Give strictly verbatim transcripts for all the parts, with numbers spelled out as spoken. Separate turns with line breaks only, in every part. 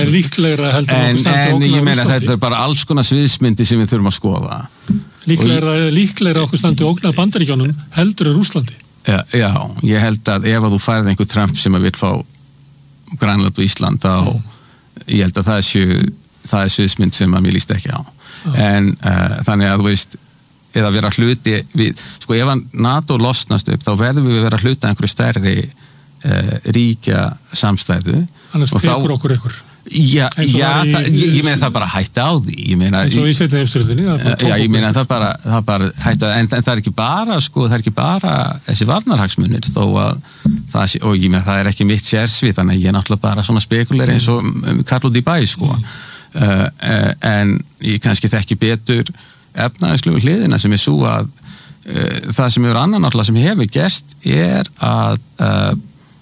er líklegra heldur
en,
okkur standi
en
ógn á
ég meina
Rússlandi.
þetta er bara alls konar sviðsmyndi sem við þurfum að skoða.
Líklegra, líklegra okkur standi ógn á Bandaríkjunum heldur er Rússlandi.
Já, já, ég held að ef að þú færið einhver Trump sem að vil fá Grænland og Ísland þá mm. ég held að það er, það er sviðsmynd sem að mér líst ekki á. Mm. En uh, þannig að þú veist, eða vera hluti við, sko ef að NATO losnast upp þá verðum við vera hluti að einhverju stærri uh, ríkja samstæðu.
Annars tekur okkur ykkur.
Já, já í, það, ég, ég meina það bara hætti á því. Ég meina,
eins og í seinni heimsstyrjöldinni.
Já, ég meina það bara, það bara hætti á, en, en það er ekki bara, sko, það er ekki bara þessi varnarhagsmunir þó að það, og ég meina það er ekki mitt sérsvið, þannig að ég er náttúrulega bara svona spekulir eins og um, Karl út í bæ, sko. Mm. Uh, uh, en ég kannski þekki betur efnaðislegu hliðina sem er svo að uh, það sem er annan náttúrulega sem hefur gerst er að uh,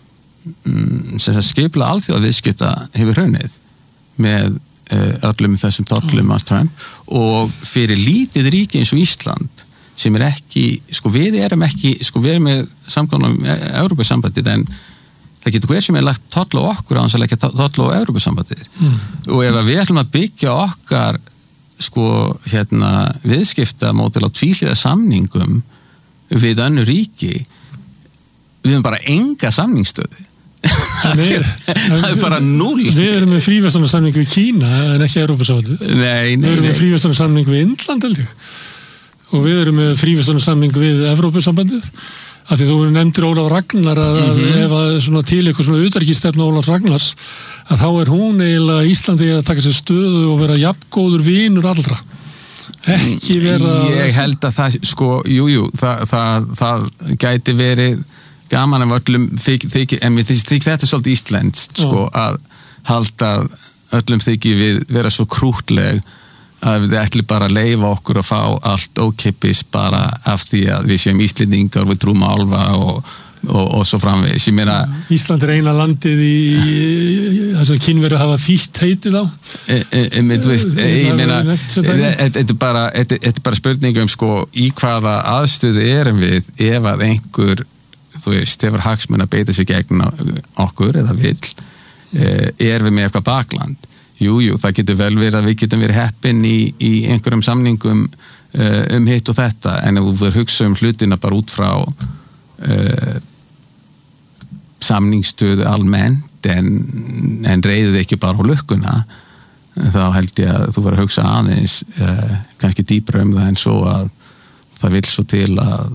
sem skipla alþjóða viðskipta hefur hraunið með uh, öllum þessum tollum af Trump og fyrir lítið ríki eins og Ísland sem er ekki, sko við erum ekki sko við erum með samkvæmum Evrópusambandið en það getur hver sem er lagt toll á okkur á hans að leggja toll á Evrópusambandið mm. og ef við ætlum að byggja okkar sko hérna viðskipta mótil á tvíhliða samningum við önnur ríki við erum bara enga samningsstöðu
er,
það er bara núll.
Við erum með fríverslunarsamning við Kína en ekki Evrópusambandið.
Nei, nei,
við erum
nei.
með fríverslunarsamning við Indland held ég og við erum með fríverslunarsamning við Evrópusambandið af því þú nefndir Ólaf Ragnar að, mm -hmm. að ef að svona til eitthvað svona utanríkisstefna Ólaf Ragnars að þá er hún eiginlega Íslandi að taka sér stöðu og vera jafngóður vinur allra ekki vera
ég held að það, sko, jújú jú, það, það, það gæti verið gaman af öllum þykir, þykir, en mér þykir þetta er svolítið íslenskt sko, að halda öllum þykir við vera svo krútleg að við ætlum bara að leyfa okkur að fá allt ókeypis bara af því að við séum Íslendingar við trúum á álfa og, og, og svo framvegis. Ég meina
Ísland er eina landið í þess að Kínverjar hafa þýtt heitið á
e, e, e, þú veist, e, ég meina þetta er bara, bara spurning um sko í hvaða aðstöðu erum við ef að einhver þú veist, hefur hagsmun að beita sig gegn okkur eða vill eh, er við með eitthvað bakland jújú, jú, það getur vel verið að við getum verið heppin í, í einhverjum samningum uh, um hitt og þetta en ef þú verður hugsa um hlutina bara út frá uh, samningsstöðu almennt en, en reyðið ekki bara á lukkuna þá held ég að þú verður að hugsa aðeins uh, kannski dýpra um það en svo að það vil svo til að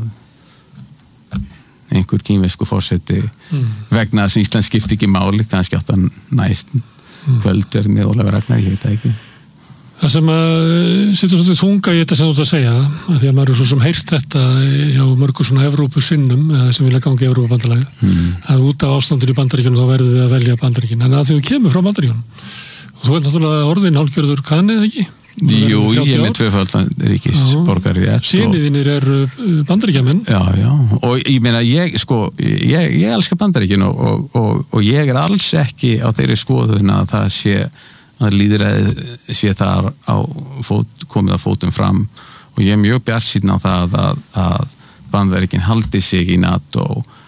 einhver kínversku forseti mm. vegna þess að Ísland skipti ekki máli kannski átt að næst mm. kvöldverð með Ólafur Ragnar, ég veit ekki
Það sem að situr svolítið þunga í þetta sem þú ert að segja að því að maður er svo sem heyrst þetta hjá mörgur svona Evrópusinnum eða sem vilja gangi í Evrópubandalagi mm. að út af ástandur í Bandaríkjunum þá verður við að velja Bandaríkin en að því við kemur frá Bandaríkjunum og þú veit náttúrulega orðin hálfgjörður kannið ekki
Jú, ég er með tvöfaldan ríkisborgari
Syniðinir eru Bandaríkjamenn
Já, já, og ég meina ég, sko, ég, ég elskar Bandaríkin og, og, og, og ég er alls ekki á þeirri skoðun að það sé að lýðræðið sé þar á fót, komið að fótum fram og ég er mjög bjartsýnn á það að, að Bandaríkin haldi sig í NATO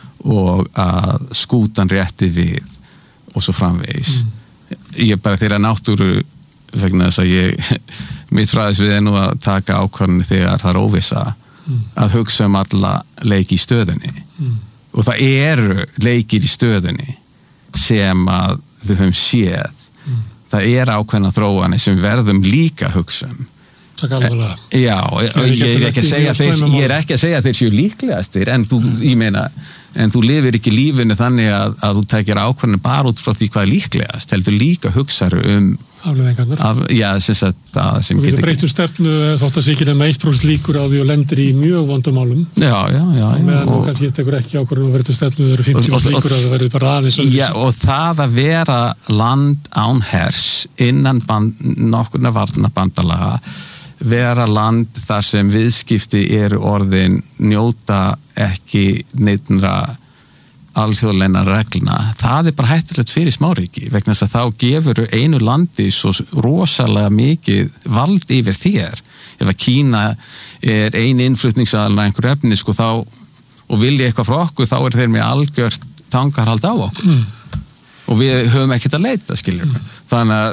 og að skútan rétti við og svo framvegis mm. ég er bara þeirra náttúru vegna þess að ég mitt fræðis við er nú að taka ákvarðanir þegar það er óvissa mm. að hugsa um alla leiki í stöðunni mm. og það eru leikir í stöðunni sem að við höfum séð mm. það er ákveðna þróanir sem við verðum líka að hugsa um
Takk alveg
Já, og ég er ekki að segja þeir, ég er ekki að segja að þeir séu líklegastir en þú, mm. ég meina en þú lifir ekki lífinu þannig að, að þú tekir ákvarðanir bara út frá því hvað er líklegast heldur líka hugsaðu um
afleiðingarnar.
Af, já, sem sagt að sem
getur breytt um stefnu þótt að sé ekki nema eitt prósent líkur á því og lendir í mjög vondum málum.
Já, já, já.
Meðan þú kannski tekur ekki ákvörðun og verður stefnu það eru fimmtíu prósent líkur á því að verður bara aðeins.
Já, og það að vera land án hers innan band, nokkurna varnarbandalaga vera land þar sem viðskipti eru orðin njóta ekki neittnra alþjóðleina reglna, það er bara hættulegt fyrir smáríki, vegna þess að þá gefur einu landi svo rosalega mikið vald yfir þér ef að Kína er einu innflutningsaðalna einhver efni sko þá og vilja eitthvað frá okkur, þá er þeir með algjört tangarhald á okkur mm. og við höfum ekkert að leita, skiljum mm. þannig að